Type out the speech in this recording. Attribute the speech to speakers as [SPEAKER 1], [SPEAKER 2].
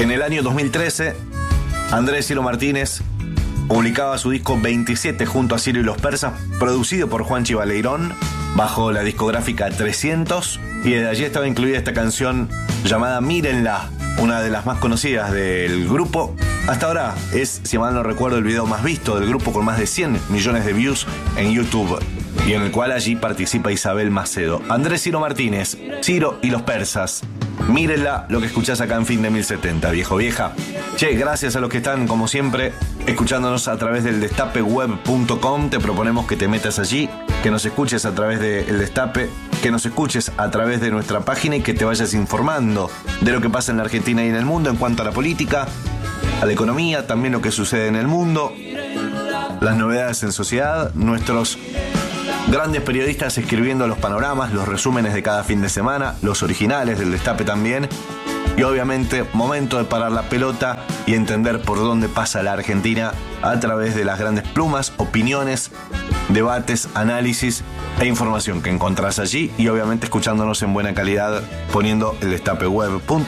[SPEAKER 1] En el año 2013, Andrés Ciro Martínez publicaba su disco 27 junto a Ciro y los Persas, producido por Juanchi Baleirón, bajo la discográfica 300, y desde allí estaba incluida esta canción llamada Mírenla, una de las más conocidas del grupo. Hasta ahora es, si mal no recuerdo, el video más visto del grupo, con más de 100 millones de views en YouTube, y en el cual allí participa Isabel Macedo. Andrés Ciro Martínez, Ciro y los Persas. Mírenla, lo que escuchás acá en Fin de 1070, viejo, vieja. Che, gracias a los que están, como siempre, escuchándonos a través del destapeweb.com. Te proponemos que te metas allí, que nos escuches a través del Destape, que nos escuches a través de nuestra página y que te vayas informando de lo que pasa en la Argentina y en el mundo en cuanto a la política, a la economía, también lo que sucede en el mundo, las novedades en sociedad, nuestros grandes periodistas escribiendo los panoramas, los resúmenes de cada fin de semana, los originales del Destape también. Y obviamente, momento de parar la pelota y entender por dónde pasa la Argentina a través de las grandes plumas, opiniones, debates, análisis e información que encontrás allí, y obviamente escuchándonos en buena calidad poniendo el destapeweb.com.